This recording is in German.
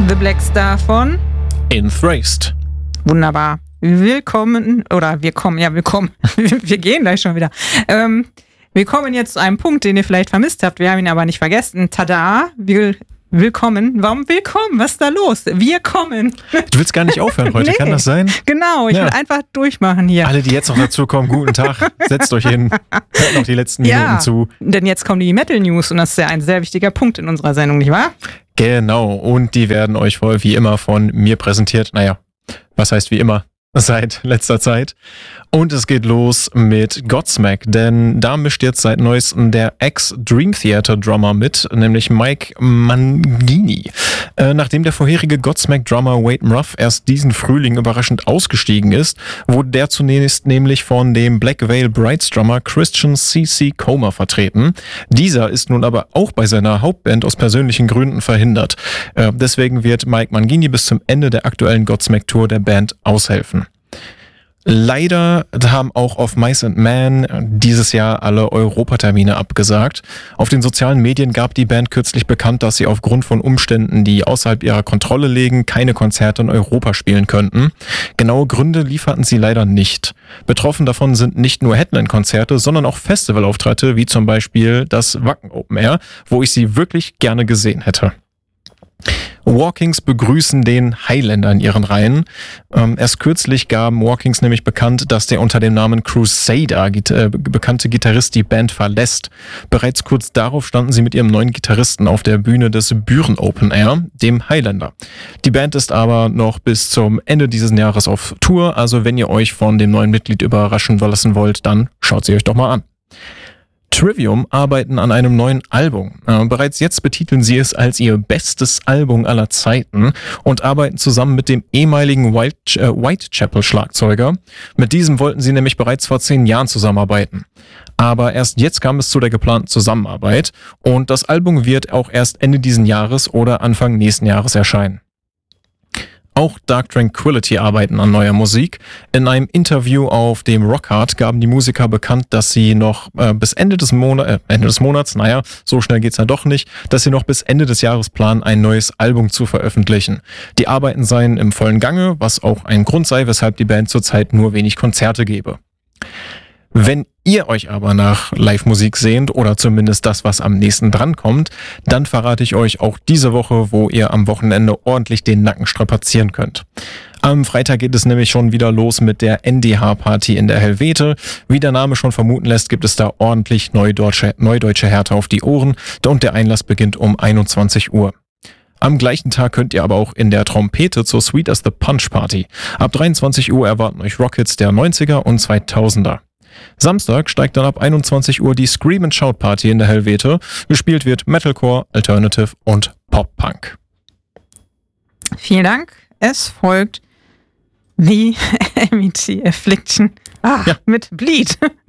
The Black Star von Enthraced. Wunderbar. Willkommen. Wir gehen gleich schon wieder. Wir kommen jetzt zu einem Punkt, den ihr vielleicht vermisst habt. Wir haben ihn aber nicht vergessen. Tada! Willkommen. Warum willkommen? Was ist da los? Wir kommen. Du willst gar nicht aufhören heute, Kann das sein? Genau, ich will einfach durchmachen hier. Alle, die jetzt noch dazu kommen, guten Tag. Setzt euch hin. Hört noch die letzten Minuten zu. Denn jetzt kommen die Metal News und das ist ja ein sehr wichtiger Punkt in unserer Sendung, nicht wahr? Genau, und die werden euch wohl wie immer von mir präsentiert. Naja, was heißt wie immer? Seit letzter Zeit. Und es geht los mit Godsmack, denn da mischt jetzt seit neuestem der Ex-Dream Theater Drummer mit, nämlich Mike Mangini. Nachdem der vorherige Godsmack-Drummer Wade Ruff erst diesen Frühling überraschend ausgestiegen ist, wurde der zunächst nämlich von dem Black Veil Brides Drummer Christian C.C. Comer vertreten. Dieser ist nun aber auch bei seiner Hauptband aus persönlichen Gründen verhindert. Deswegen wird Mike Mangini bis zum Ende der aktuellen Godsmack-Tour der Band aushelfen. Leider haben auch auf Mice and Man dieses Jahr alle Europatermine abgesagt. Auf den sozialen Medien gab die Band kürzlich bekannt, dass sie aufgrund von Umständen, die außerhalb ihrer Kontrolle liegen, keine Konzerte in Europa spielen könnten. Genaue Gründe lieferten sie leider nicht. Betroffen davon sind nicht nur Headline-Konzerte, sondern auch Festivalauftritte, wie zum Beispiel das Wacken Open Air, wo ich sie wirklich gerne gesehen hätte. Walkings begrüßen den Highlander in ihren Reihen. Erst kürzlich gaben Walkings nämlich bekannt, dass der unter dem Namen Crusader bekannte Gitarrist die Band verlässt. Bereits kurz darauf standen sie mit ihrem neuen Gitarristen auf der Bühne des Büren Open Air, dem Highlander. Die Band ist aber noch bis zum Ende dieses Jahres auf Tour, also wenn ihr euch von dem neuen Mitglied überraschen lassen wollt, dann schaut sie euch doch mal an. Trivium arbeiten an einem neuen Album. Bereits jetzt betiteln sie es als ihr bestes Album aller Zeiten und arbeiten zusammen mit dem ehemaligen Whitechapel-Schlagzeuger. Mit diesem wollten sie nämlich bereits vor 10 Jahren zusammenarbeiten. Aber erst jetzt kam es zu der geplanten Zusammenarbeit und das Album wird auch erst Ende diesen Jahres oder Anfang nächsten Jahres erscheinen. Auch Dark Tranquillity arbeiten an neuer Musik. In einem Interview auf dem Rockhard gaben die Musiker bekannt, dass sie noch bis Ende des Monats, naja, so schnell geht's ja doch nicht, dass sie noch bis Ende des Jahres planen, ein neues Album zu veröffentlichen. Die Arbeiten seien im vollen Gange, was auch ein Grund sei, weshalb die Band zurzeit nur wenig Konzerte gebe. Wenn ihr euch aber nach Live-Musik sehnt oder zumindest das, was am nächsten dran kommt, dann verrate ich euch auch diese Woche, wo ihr am Wochenende ordentlich den Nacken strapazieren könnt. Am Freitag geht es nämlich schon wieder los mit der NDH-Party in der Helvete. Wie der Name schon vermuten lässt, gibt es da ordentlich neudeutsche Härte auf die Ohren und der Einlass beginnt um 21 Uhr. Am gleichen Tag könnt ihr aber auch in der Trompete zur Sweet as the Punch Party. Ab 23 Uhr erwarten euch Rockhits der 90er und 2000er. Samstag steigt dann ab 21 Uhr die Scream and Shout Party in der Helvete. Gespielt wird Metalcore, Alternative und Pop-Punk. Vielen Dank. Es folgt The MET Affliction mit Bleed.